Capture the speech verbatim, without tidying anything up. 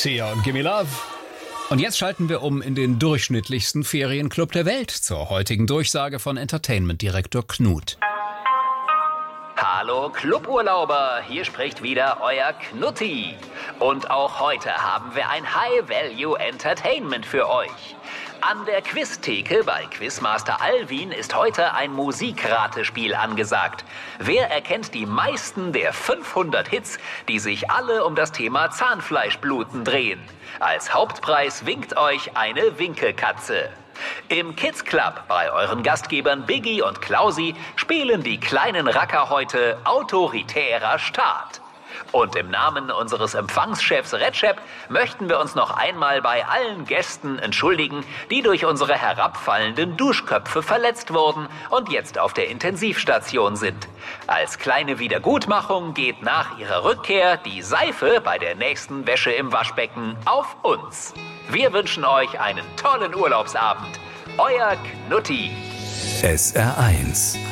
Sia und Gimme Love. Und jetzt schalten wir um in den durchschnittlichsten Ferienclub der Welt zur heutigen Durchsage von Entertainment-Direktor Knut. Hallo Cluburlauber, hier spricht wieder euer Knutti. Und auch heute haben wir ein High-Value-Entertainment für euch. An der Quiztheke bei Quizmaster Alwin ist heute ein Musikratespiel angesagt. Wer erkennt die meisten der fünfhundert Hits, die sich alle um das Thema Zahnfleischbluten drehen? Als Hauptpreis winkt euch eine Winkekatze. Im Kids Club bei euren Gastgebern Biggie und Klausi spielen die kleinen Racker heute autoritärer Staat. Und im Namen unseres Empfangschefs Recep möchten wir uns noch einmal bei allen Gästen entschuldigen, die durch unsere herabfallenden Duschköpfe verletzt wurden und jetzt auf der Intensivstation sind. Als kleine Wiedergutmachung geht nach ihrer Rückkehr die Seife bei der nächsten Wäsche im Waschbecken auf uns. Wir wünschen euch einen tollen Urlaubsabend. Euer Knutti. S R eins